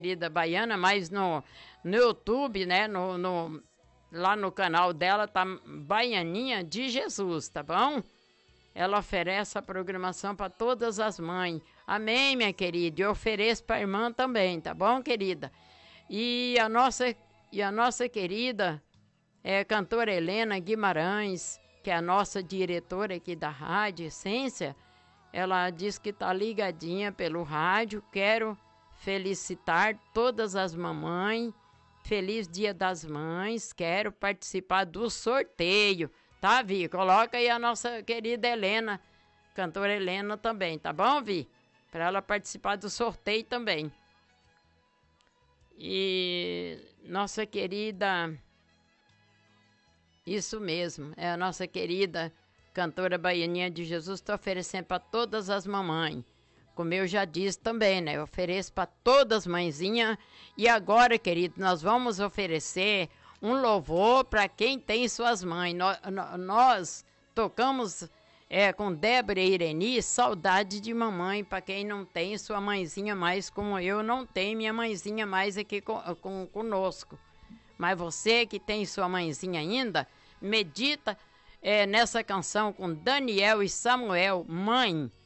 querida baiana, mas no YouTube, né, lá no canal dela tá Baianinha de Jesus, tá bom? Ela oferece a programação para todas as mães. Amém, minha querida? E ofereço para a irmã também, tá bom, querida? E a nossa querida cantora Helena Guimarães, que é a nossa diretora aqui da Rádio Essência, ela diz que tá ligadinha pelo rádio. Quero felicitar todas as mamães. Feliz Dia das Mães. Quero participar do sorteio. Tá, Vi? Coloca aí a nossa querida Helena, cantora Helena também, tá bom, Vi? Para ela participar do sorteio também. E nossa querida... Isso mesmo, é a nossa querida cantora Baianinha de Jesus, está oferecendo para todas as mamães. Como eu já disse também, né? Eu ofereço para todas as mãezinhas. E agora, querido, nós vamos oferecer um louvor para quem tem suas mães. Nós tocamos com Débora e Ireni, Saudade de Mamãe, para quem não tem sua mãezinha mais, como eu não tenho minha mãezinha mais aqui conosco. Mas você que tem sua mãezinha ainda, medita nessa canção com Daniel e Samuel, Mãe.